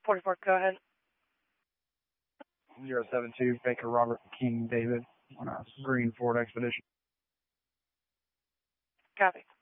44, go ahead. 072 Baker Robert King David on a green Ford Expedition. Copy.